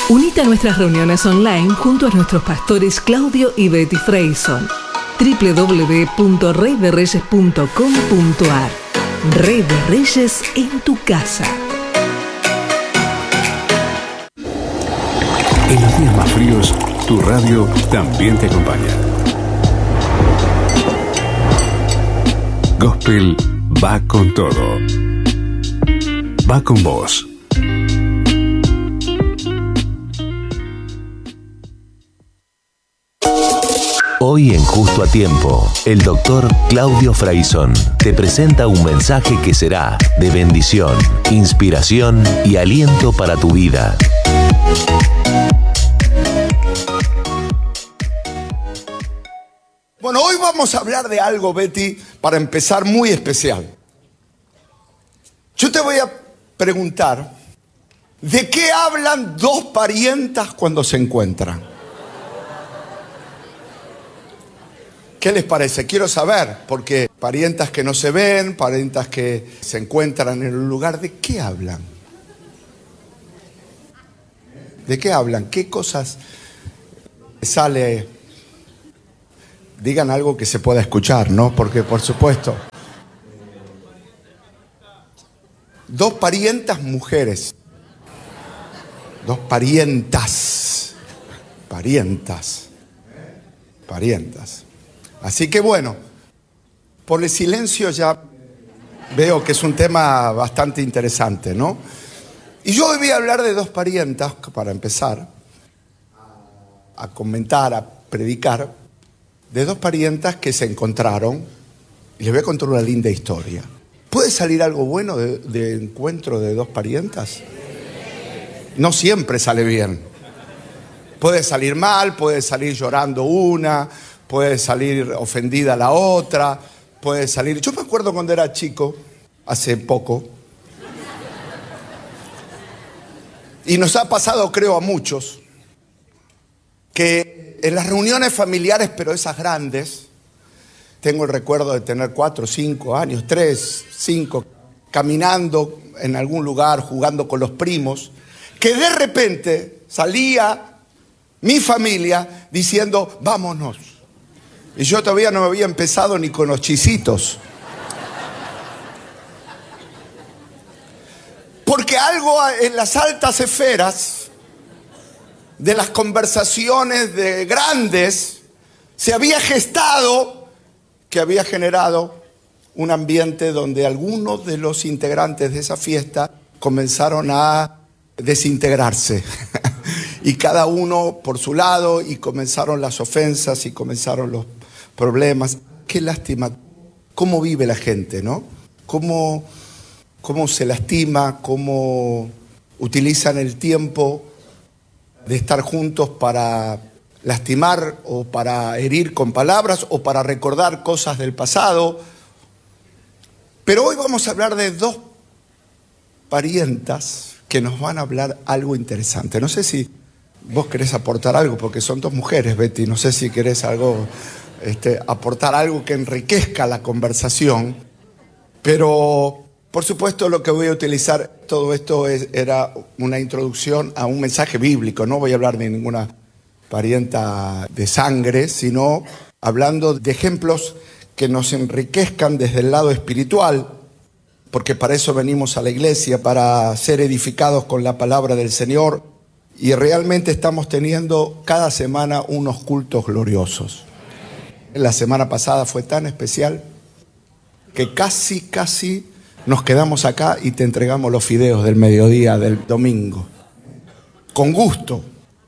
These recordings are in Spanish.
Unite a nuestras reuniones online junto a nuestros pastores Claudio y Betty Freyson. www.reydereyes.com.ar. Rey de Reyes en tu casa. En los días más fríos, tu radio también te acompaña. Gospel va con todo. Va con vos. Hoy en Justo a Tiempo, el doctor Claudio Freyson te presenta un mensaje que será de bendición, inspiración y aliento para tu vida. Bueno, hoy vamos a hablar de algo, Betty, para empezar, muy especial. Yo te voy a preguntar, ¿de qué hablan dos parientas cuando se encuentran? ¿Qué les parece? Quiero saber, porque parientas que no se ven, parientas que se encuentran en un lugar, ¿de qué hablan? ¿De qué hablan? ¿Qué cosas sale? Digan algo que se pueda escuchar, ¿no? Porque, por supuesto, dos parientas mujeres. Dos parientas. Parientas. Así que bueno, por el silencio ya veo que es un tema bastante interesante, ¿no? Y yo hoy voy a hablar de dos parientas, para empezar a comentar, a predicar, de dos parientas que se encontraron, y les voy a contar una linda historia. ¿Puede salir algo bueno de encuentro de dos parientas? No siempre sale bien. Puede salir mal, puede salir llorando una, puede salir ofendida la otra, puede salir... Yo me acuerdo cuando era chico, hace poco, y nos ha pasado, creo, a muchos, que en las reuniones familiares, pero esas grandes, tengo el recuerdo de tener 4, 5 años, 3, 5, caminando en algún lugar, jugando con los primos, que de repente salía mi familia diciendo, vámonos. Y yo todavía no me había empezado ni con los chisitos. Porque algo en las altas esferas de las conversaciones de grandes se había gestado, que había generado un ambiente donde algunos de los integrantes de esa fiesta comenzaron a desintegrarse. Y cada uno por su lado, y comenzaron las ofensas y comenzaron los problemas. Qué lástima cómo vive la gente, ¿no? Cómo se lastima, cómo utilizan el tiempo de estar juntos para lastimar o para herir con palabras o para recordar cosas del pasado. Pero hoy vamos a hablar de dos parientas que nos van a hablar algo interesante. No sé si vos querés aportar algo, porque son dos mujeres, Betty. No sé si querés aportar algo que enriquezca la conversación. Pero, por supuesto, lo que voy a utilizar, todo esto era una introducción a un mensaje bíblico. No voy a hablar de ninguna parienta de sangre, sino hablando de ejemplos que nos enriquezcan desde el lado espiritual, porque para eso venimos a la iglesia, para ser edificados con la palabra del Señor. Y realmente estamos teniendo cada semana unos cultos gloriosos. La semana pasada fue tan especial que casi nos quedamos acá y te entregamos los fideos del mediodía del domingo. Con gusto.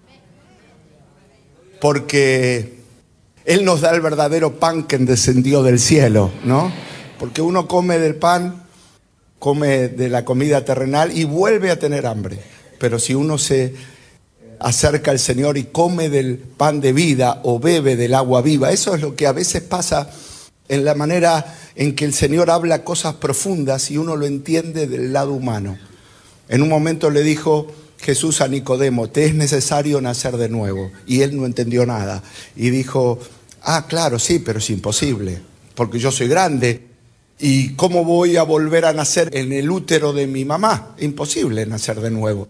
Porque Él nos da el verdadero pan que descendió del cielo, ¿no? Porque uno come del pan, come de la comida terrenal y vuelve a tener hambre. Pero si uno se acerca al Señor y come del pan de vida o bebe del agua viva, eso es lo que a veces pasa en la manera en que el Señor habla cosas profundas y uno lo entiende del lado humano. En un momento le dijo Jesús a Nicodemo, te es necesario nacer de nuevo. Y él no entendió nada. Y dijo, claro, sí, pero es imposible, porque yo soy grande. ¿Y cómo voy a volver a nacer en el útero de mi mamá? Imposible nacer de nuevo.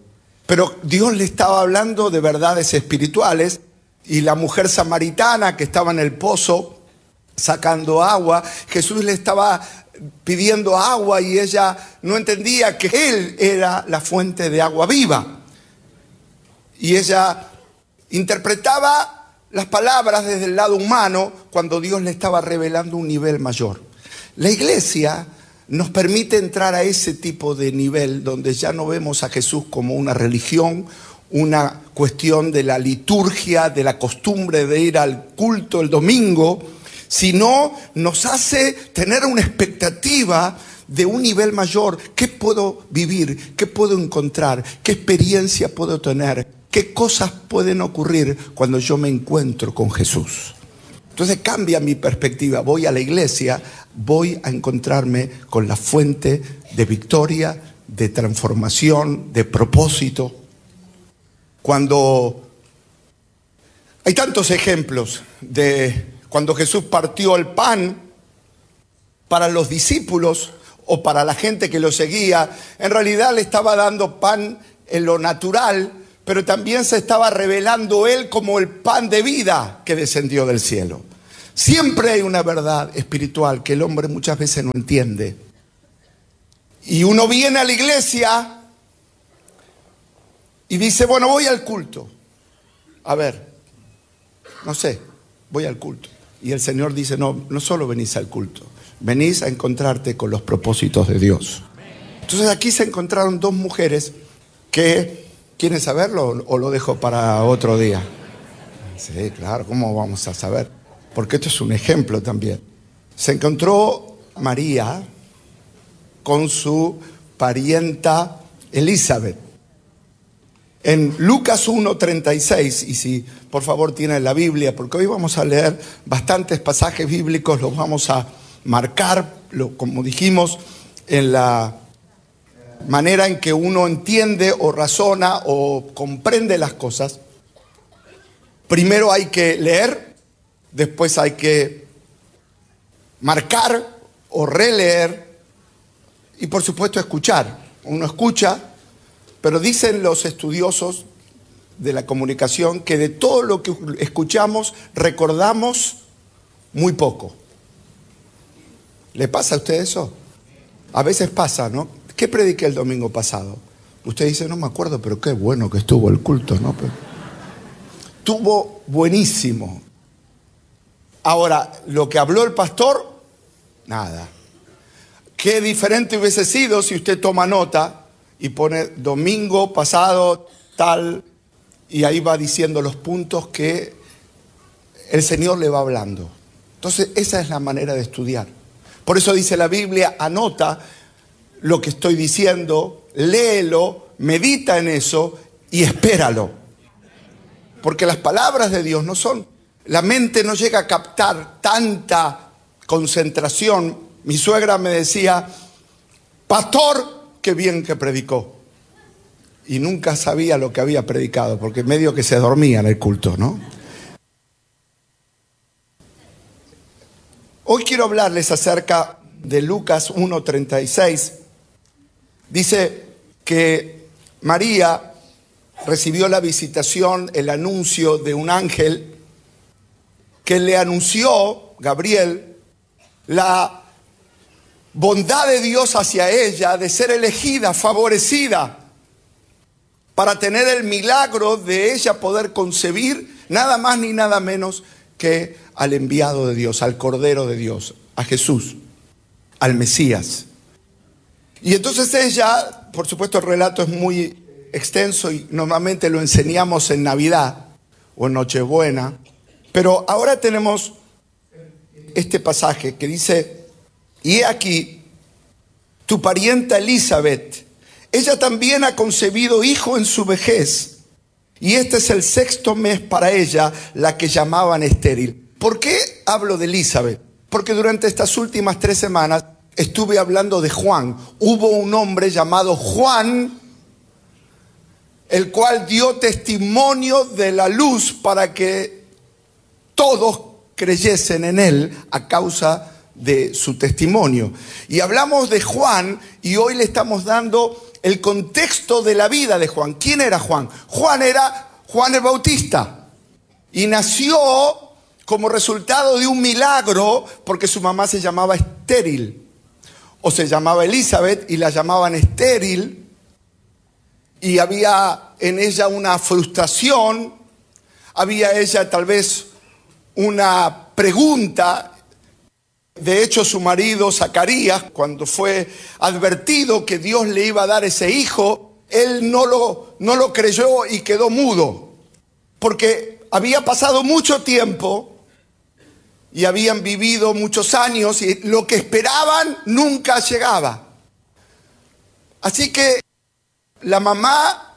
Pero Dios le estaba hablando de verdades espirituales, y la mujer samaritana que estaba en el pozo sacando agua, Jesús le estaba pidiendo agua y ella no entendía que Él era la fuente de agua viva. Y ella interpretaba las palabras desde el lado humano cuando Dios le estaba revelando un nivel mayor. La iglesia nos permite entrar a ese tipo de nivel donde ya no vemos a Jesús como una religión, una cuestión de la liturgia, de la costumbre de ir al culto el domingo, sino nos hace tener una expectativa de un nivel mayor. ¿Qué puedo vivir? ¿Qué puedo encontrar? ¿Qué experiencia puedo tener? ¿Qué cosas pueden ocurrir cuando yo me encuentro con Jesús? Entonces cambia mi perspectiva. Voy a la iglesia, voy a encontrarme con la fuente de victoria, de transformación, de propósito. Cuando hay tantos ejemplos de cuando Jesús partió el pan para los discípulos o para la gente que lo seguía, en realidad le estaba dando pan en lo natural, pero también se estaba revelando Él como el pan de vida que descendió del cielo. Siempre hay una verdad espiritual que el hombre muchas veces no entiende. Y uno viene a la iglesia y dice, bueno, voy al culto. A ver, no sé, voy al culto. Y el Señor dice, no solo venís al culto, venís a encontrarte con los propósitos de Dios. Entonces aquí se encontraron dos mujeres que, ¿quieren saberlo o lo dejo para otro día? Sí, claro, ¿cómo vamos a saber? Porque esto es un ejemplo también. Se encontró María con su parienta Elizabeth. En Lucas 1:36, y si por favor tienen la Biblia, porque hoy vamos a leer bastantes pasajes bíblicos, los vamos a marcar, como dijimos, en la manera en que uno entiende o razona o comprende las cosas. Primero hay que leer, después hay que marcar o releer y por supuesto escuchar. Uno escucha, pero dicen los estudiosos de la comunicación que de todo lo que escuchamos recordamos muy poco. ¿Le pasa a usted eso? A veces pasa, ¿no? ¿Qué prediqué el domingo pasado? Usted dice, no me acuerdo, pero qué bueno que estuvo el culto, ¿no? Pero estuvo buenísimo. Ahora, lo que habló el pastor, nada. Qué diferente hubiese sido si usted toma nota y pone domingo pasado tal, y ahí va diciendo los puntos que el Señor le va hablando. Entonces, esa es la manera de estudiar. Por eso dice la Biblia, anota lo que estoy diciendo, léelo, medita en eso y espéralo. Porque las palabras de Dios no son, la mente no llega a captar tanta concentración. Mi suegra me decía, pastor, qué bien que predicó. Y nunca sabía lo que había predicado, porque medio que se dormía en el culto, ¿no? Hoy quiero hablarles acerca de Lucas 1:36. Dice que María recibió la visitación, el anuncio de un ángel que le anunció, Gabriel, la bondad de Dios hacia ella, de ser elegida, favorecida, para tener el milagro de ella poder concebir nada más ni nada menos que al enviado de Dios, al Cordero de Dios, a Jesús, al Mesías. Y entonces ella, por supuesto el relato es muy extenso y normalmente lo enseñamos en Navidad o en Nochebuena, pero ahora tenemos este pasaje que dice, y he aquí, tu parienta Elizabeth, ella también ha concebido hijo en su vejez, y este es el 6º mes para ella, la que llamaban estéril. ¿Por qué hablo de Elizabeth? Porque durante estas últimas 3 semanas estuve hablando de Juan. Hubo un hombre llamado Juan, el cual dio testimonio de la luz para que todos creyesen en él a causa de su testimonio. Y hablamos de Juan y hoy le estamos dando el contexto de la vida de Juan. ¿Quién era Juan? Juan era Juan el Bautista. Y nació como resultado de un milagro porque su mamá se llamaba estéril. O se llamaba Elizabeth y la llamaban estéril. Y había en ella una frustración. Había ella tal vez una pregunta. De hecho, su marido Zacarías, cuando fue advertido que Dios le iba a dar ese hijo, él no lo creyó y quedó mudo. Porque había pasado mucho tiempo y habían vivido muchos años y lo que esperaban nunca llegaba. Así que la mamá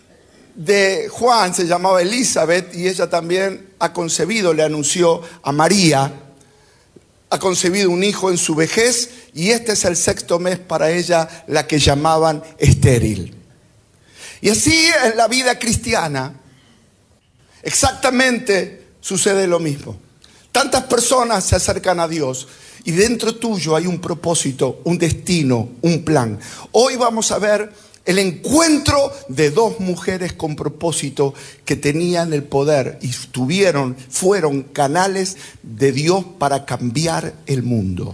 de Juan se llamaba Elizabeth y ella también ha concebido, le anunció a María, ha concebido un hijo en su vejez y este es el 6º mes para ella, la que llamaban estéril. Y así en la vida cristiana exactamente sucede lo mismo. Tantas personas se acercan a Dios y dentro tuyo hay un propósito, un destino, un plan. Hoy vamos a ver el encuentro de 2 mujeres con propósito que tenían el poder y fueron canales de Dios para cambiar el mundo.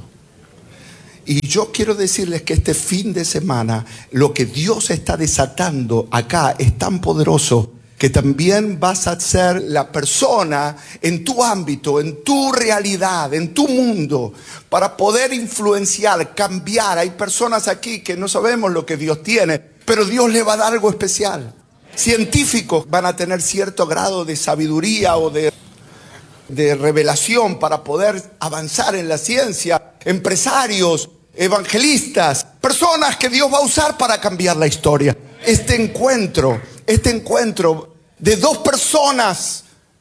Y yo quiero decirles que este fin de semana lo que Dios está desatando acá es tan poderoso que también vas a ser la persona en tu ámbito, en tu realidad, en tu mundo, para poder influenciar, cambiar. Hay personas aquí que no sabemos lo que Dios tiene, pero Dios le va a dar algo especial. Científicos van a tener cierto grado de sabiduría o de revelación para poder avanzar en la ciencia. Empresarios, evangelistas, personas que Dios va a usar para cambiar la historia. Este encuentro de 2 personas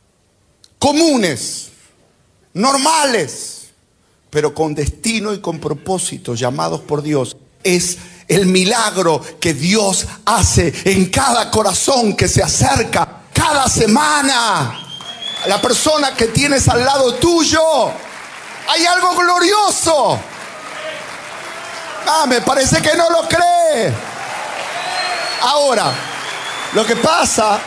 comunes, normales, pero con destino y con propósito, llamados por Dios, es el milagro que Dios hace en cada corazón que se acerca cada semana. La persona que tienes al lado tuyo, hay algo glorioso. Me parece que no lo cree. Ahora, lo que pasa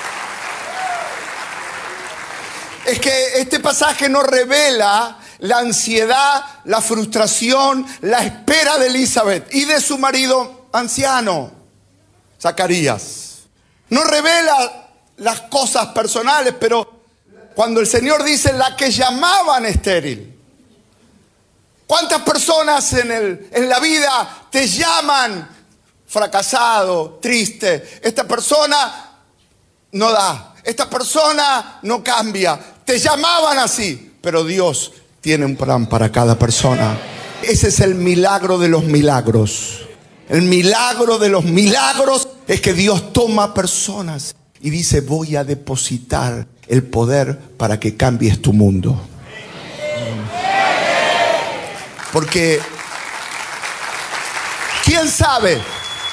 es que este pasaje nos revela la ansiedad, la frustración, la espera de Elizabeth y de su marido anciano, Zacarías. Nos revela las cosas personales, pero cuando el Señor dice la que llamaban estéril. ¿Cuántas personas en la vida te llaman fracasado, triste? Esta persona no da, esta persona no cambia. Te llamaban así, pero Dios tiene un plan para cada persona. Ese es el milagro de los milagros. El milagro de los milagros es que Dios toma personas y dice: voy a depositar el poder para que cambies tu mundo. Porque ¿quién sabe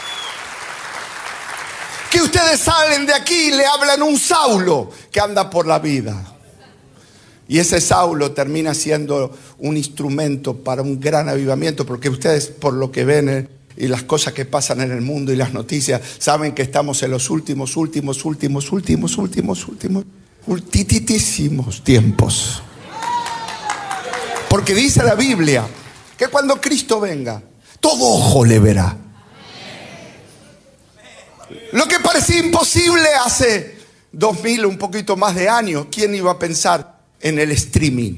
que ustedes salen de aquí y le hablan a un Saulo que anda por la vida? Y ese Saulo termina siendo un instrumento para un gran avivamiento, porque ustedes, por lo que ven y las cosas que pasan en el mundo y las noticias, saben que estamos en los últimos tiempos. Porque dice la Biblia que cuando Cristo venga, todo ojo le verá. Lo que parecía imposible hace 2000, un poquito más de años, ¿quién iba a pensar en el streaming?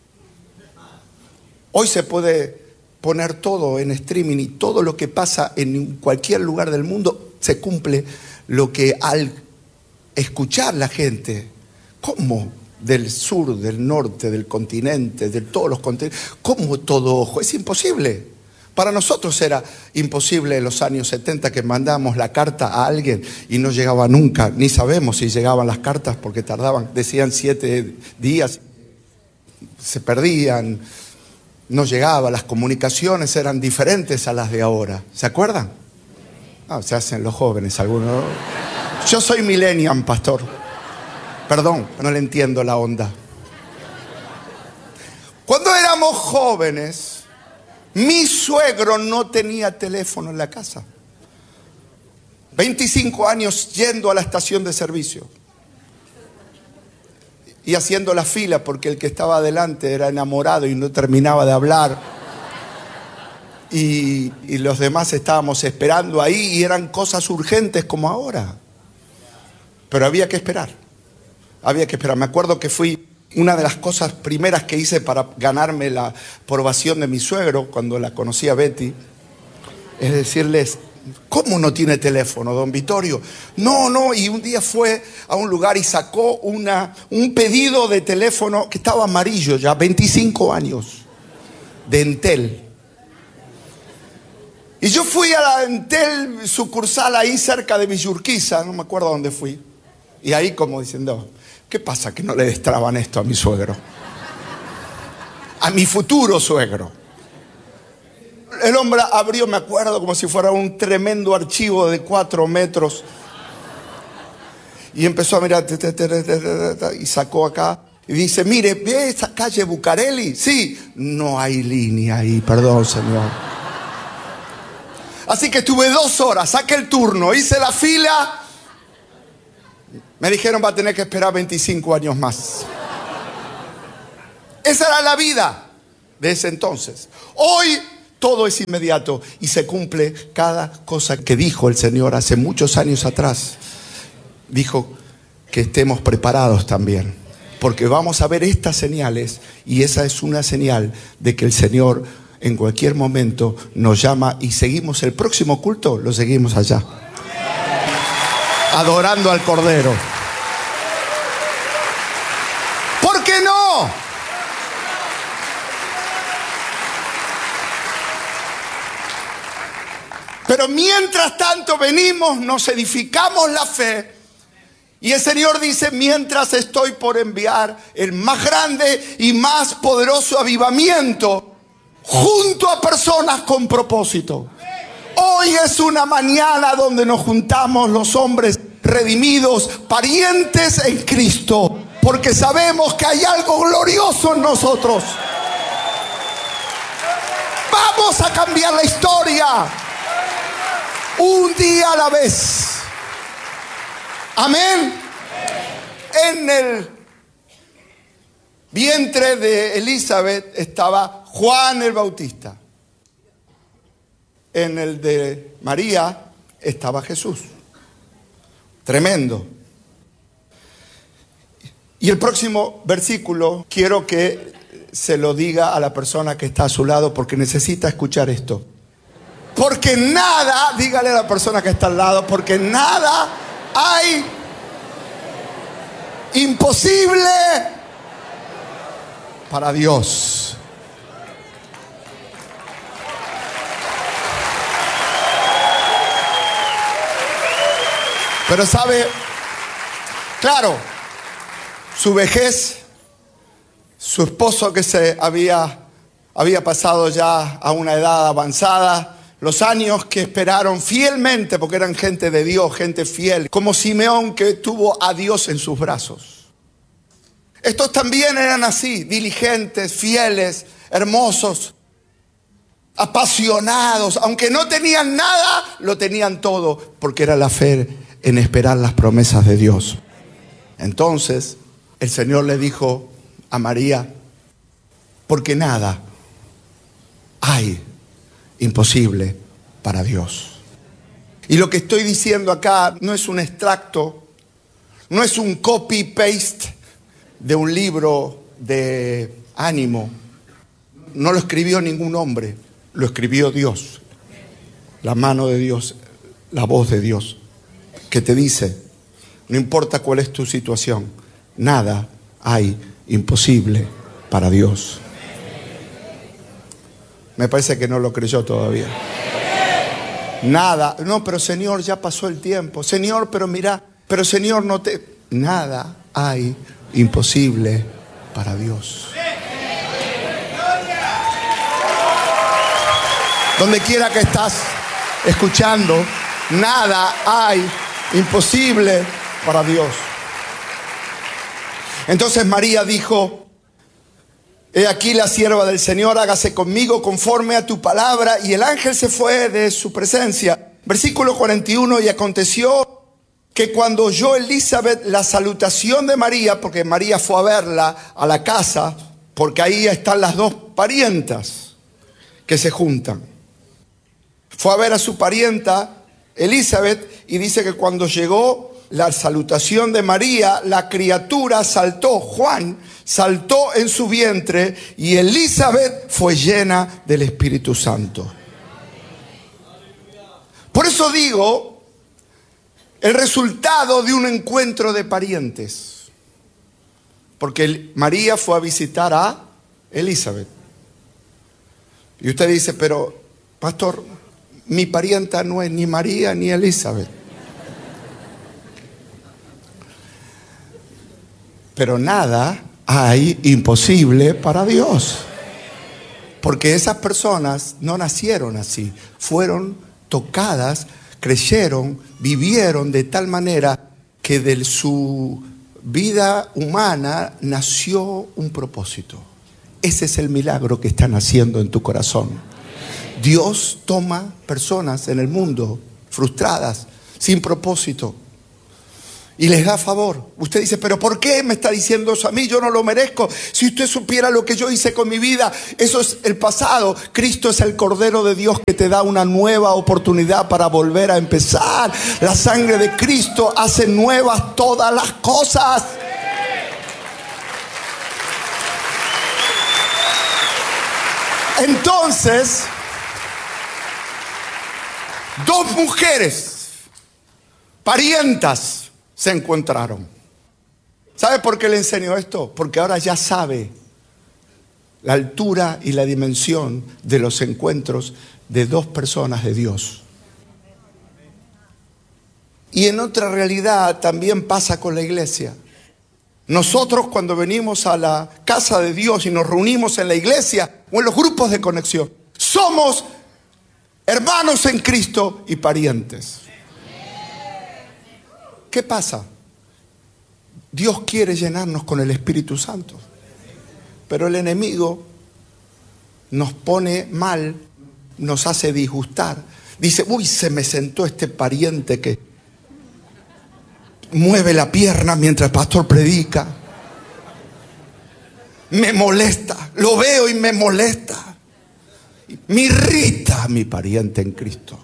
Hoy se puede poner todo en streaming y todo lo que pasa en cualquier lugar del mundo se cumple lo que al escuchar la gente, ¿cómo? Del sur, del norte, del continente, de todos los continentes, ¿cómo todo ojo? Es imposible. Para nosotros era imposible en los años 70 que mandamos la carta a alguien y no llegaba nunca, ni sabemos si llegaban las cartas porque tardaban, decían 7 días, se perdían, no llegaba, las comunicaciones eran diferentes a las de ahora. ¿Se acuerdan? Se hacen los jóvenes algunos. Yo soy millennial, pastor. Perdón, no le entiendo la onda. Cuando éramos jóvenes, mi suegro no tenía teléfono en la casa. 25 años yendo a la estación de servicio y haciendo la fila porque el que estaba adelante era enamorado y no terminaba de hablar. Y los demás estábamos esperando ahí y eran cosas urgentes como ahora. Pero había que esperar. Había que esperar. Me acuerdo que una de las cosas primeras que hice para ganarme la aprobación de mi suegro cuando la conocí a Betty es decirles: ¿cómo no tiene teléfono, don Vittorio? No, y un día fue a un lugar y sacó un pedido de teléfono que estaba amarillo ya, 25 años, de Entel. Y yo fui a la Entel sucursal ahí cerca de Villurquiza, no me acuerdo dónde fui, y ahí como diciendo: ¿qué pasa que no le destraban esto a mi suegro? A mi futuro suegro. El hombre abrió, me acuerdo, como si fuera un tremendo archivo de 4 metros. Y empezó a mirar, y sacó acá. Y dice: mire, ¿ve esa calle Bucareli? Sí. No hay línea ahí, perdón, señor. Así que estuve 2 horas, saqué el turno, hice la fila. Me dijeron: va a tener que esperar 25 años más. Esa era la vida de ese entonces. Hoy todo es inmediato y se cumple cada cosa que dijo el Señor hace muchos años atrás. Dijo que estemos preparados también, porque vamos a ver estas señales, y esa es una señal de que el Señor en cualquier momento nos llama y seguimos el próximo culto, lo seguimos allá, adorando al Cordero. ¿Por qué no? Pero mientras tanto venimos, nos edificamos la fe. Y el Señor dice: mientras estoy por enviar el más grande y más poderoso avivamiento junto a personas con propósito. Hoy es una mañana donde nos juntamos los hombres redimidos, parientes en Cristo, porque sabemos que hay algo glorioso en nosotros. Vamos a cambiar la historia, un día a la vez. Amén. En el vientre de Elizabeth estaba Juan el Bautista. En el de María estaba Jesús. Tremendo. Y el próximo versículo quiero que se lo diga a la persona que está a su lado, porque necesita escuchar esto. Porque nada, dígale a la persona que está al lado, porque nada hay imposible para Dios. Pero sabe, claro, su vejez, su esposo que se había pasado ya a una edad avanzada, los años que esperaron fielmente, porque eran gente de Dios, gente fiel, como Simeón, que tuvo a Dios en sus brazos. Estos también eran así, diligentes, fieles, hermosos, apasionados. Aunque no tenían nada, lo tenían todo, porque era la fe en esperar las promesas de Dios. Entonces el Señor le dijo a María: porque nada hay imposible para Dios. Y lo que estoy diciendo acá no es un extracto, no es un copy-paste de un libro de ánimo. No lo escribió ningún hombre, lo escribió Dios. La mano de Dios, la voz de Dios, que te dice: no importa cuál es tu situación, nada hay imposible para Dios. Me parece que no lo creyó todavía. Nada, no, pero Señor, ya pasó el tiempo. Señor, pero mira, pero Señor, no te... Nada hay imposible para Dios. Donde quiera que estás escuchando, nada hay imposible para Dios. Entonces María dijo: he aquí la sierva del Señor, hágase conmigo conforme a tu palabra. Y el ángel se fue de su presencia. Versículo 41, y aconteció que cuando oyó Elizabeth la salutación de María, porque María fue a verla a la casa, porque ahí están las dos parientas que se juntan. Fue a ver a su parienta Elizabeth y dice que cuando llegó la salutación de María, la criatura saltó, Juan saltó en su vientre y Elizabeth fue llena del Espíritu Santo. Por eso digo, el resultado de un encuentro de parientes. Porque María fue a visitar a Elizabeth. Y usted dice, pero pastor, mi parienta no es ni María ni Elizabeth. Pero nada hay imposible para Dios. Porque esas personas no nacieron así. Fueron tocadas, creyeron, vivieron de tal manera que de su vida humana nació un propósito. Ese es el milagro que está naciendo en tu corazón. Dios toma personas en el mundo frustradas, sin propósito, y les da favor. Usted dice, pero ¿por qué me está diciendo eso a mí? Yo no lo merezco. Si usted supiera lo que yo hice con mi vida, eso es el pasado. Cristo es el Cordero de Dios que te da una nueva oportunidad para volver a empezar. La sangre de Cristo hace nuevas todas las cosas. Entonces, dos mujeres, parientas, se encontraron. ¿Sabe por qué le enseño esto? Porque ahora ya sabe la altura y la dimensión de los encuentros de dos personas de Dios. Y en otra realidad también pasa con la iglesia. Nosotros cuando venimos a la casa de Dios y nos reunimos en la iglesia o en los grupos de conexión, somos hermanos en Cristo y parientes. ¿Qué pasa? Dios quiere llenarnos con el Espíritu Santo, pero el enemigo nos pone mal, nos hace disgustar. Dice, uy, se me sentó este pariente que mueve la pierna mientras el pastor predica. Me molesta, lo veo y me molesta. Me irrita mi pariente en Cristo.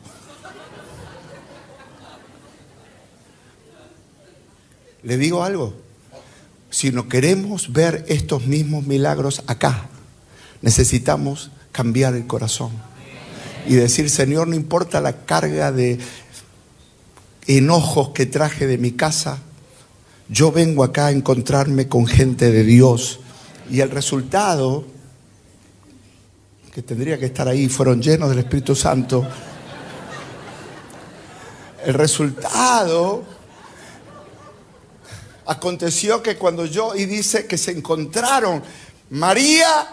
Le digo algo, si no queremos ver estos mismos milagros acá, necesitamos cambiar el corazón y decir, Señor, no importa la carga de enojos que traje de mi casa, yo vengo acá a encontrarme con gente de Dios. Y el resultado, que tendría que estar ahí, fueron llenos del Espíritu Santo. El resultado aconteció que cuando y dice que se encontraron María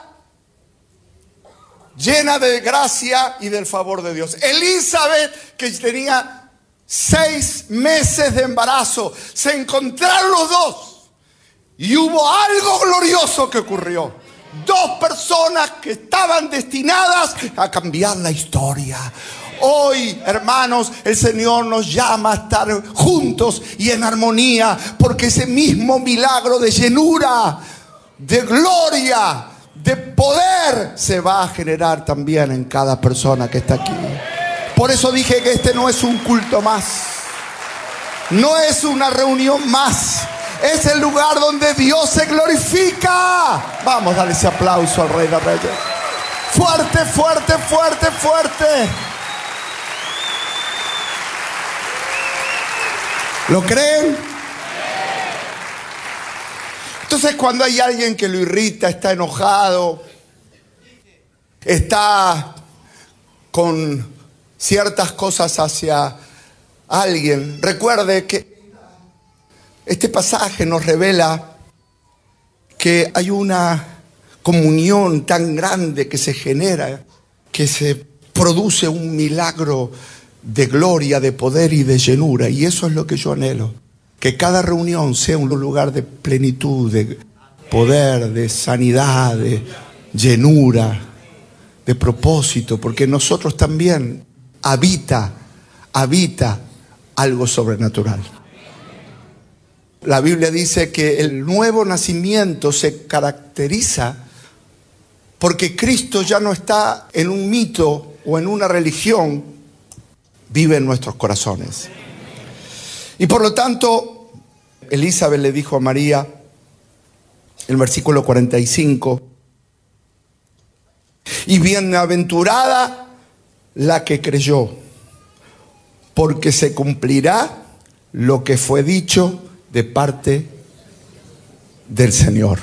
llena de gracia y del favor de Dios, Elizabeth que tenía 6 meses de embarazo, se encontraron los dos y hubo algo glorioso que ocurrió. Dos personas que estaban destinadas a cambiar la historia. Hoy, hermanos, el Señor nos llama a estar juntos y en armonía, porque ese mismo milagro de llenura, de gloria, de poder se va a generar también en cada persona que está aquí. Por eso dije que este no es un culto más, no es una reunión más, es el lugar donde Dios se glorifica. Vamos a darle ese aplauso al Rey de Reyes. Fuerte, fuerte, fuerte, fuerte. ¿Lo creen? Entonces, cuando hay alguien que lo irrita, está enojado, está con ciertas cosas hacia alguien, recuerde que este pasaje nos revela que hay una comunión tan grande que se genera, que se produce un milagro de gloria, de poder y de llenura. Y eso es lo que yo anhelo, que cada reunión sea un lugar de plenitud, de poder, de sanidad, de llenura, de propósito, porque nosotros también habita habita algo sobrenatural. La Biblia dice que el nuevo nacimiento se caracteriza porque Cristo ya no está en un mito o en una religión, vive en nuestros corazones. Y por lo tanto, Elizabeth le dijo a María, el versículo 45, y bienaventurada la que creyó, porque se cumplirá lo que fue dicho de parte del Señor.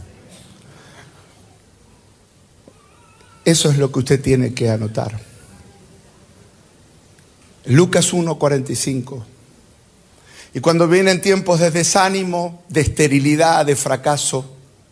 Eso es lo que usted tiene que anotar. Lucas 1:45. Y cuando vienen tiempos de desánimo, de esterilidad, de fracaso,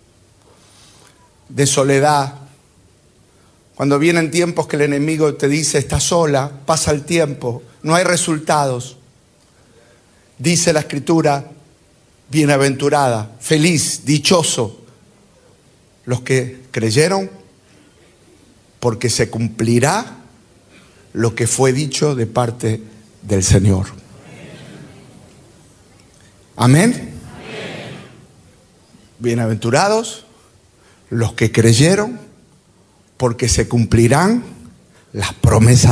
de soledad, cuando vienen tiempos que el enemigo te dice, estás sola, pasa el tiempo, no hay resultados, dice la Escritura, bienaventurada, feliz, dichoso, los que creyeron, porque se cumplirá lo que fue dicho de parte del Señor. Amén. Bienaventurados los que creyeron, porque se cumplirán las promesas